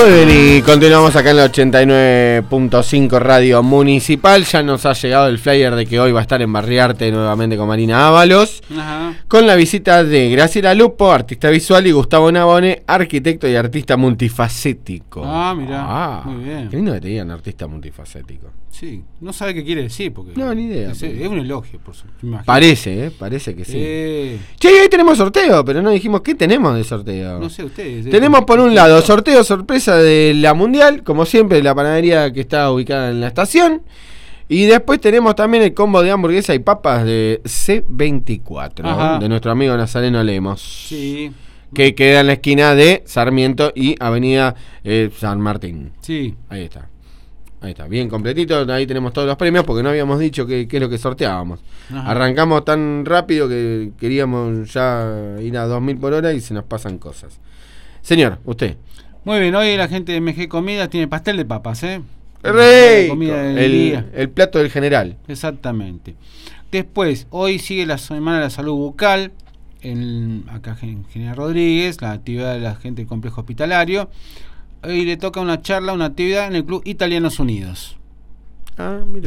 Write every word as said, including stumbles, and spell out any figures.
Muy bien, y continuamos acá en la ochenta y nueve punto cinco Radio Municipal. Ya nos ha llegado el flyer de que hoy va a estar en Barriarte nuevamente con Marina Ábalos. Ajá. Con la visita de Graciela Lupo, artista visual, y Gustavo Navone, arquitecto y artista multifacético. Ah, mirá, Ah, muy bien. Qué lindo que te digan artista multifacético. Sí, no sabe qué quiere decir porque No, ni idea. Es, es un elogio, por su me imagino. Parece, ¿eh? Parece que sí. Eh, Che, y hoy tenemos sorteo, pero no dijimos qué tenemos de sorteo. no sé, ustedes. Tenemos por un lado sorteo sorpresa de la Mundial, como siempre, la panadería que está ubicada en la estación. Y después tenemos también el combo de hamburguesa y papas de C veinticuatro, Ajá. de nuestro amigo Nazareno Lemos. Sí. Que queda en la esquina de Sarmiento y Avenida eh, San Martín. Sí. Ahí está. Ahí está, bien completito. Ahí tenemos todos los premios porque no habíamos dicho qué es lo que sorteábamos. Ajá. Arrancamos tan rápido que queríamos ya ir a dos mil por hora y se nos pasan cosas. Señor, usted. Muy bien, hoy la gente de M G Comidas tiene pastel de papas, ¿eh? ¡Rey! Comida del El, día. el plato del general. Exactamente. Después, hoy sigue la Semana de la Salud Bucal, en, acá en General Rodríguez, la actividad de la gente del complejo hospitalario. Hoy le toca una charla, una actividad en el Club Italianos Unidos. Ah, mira.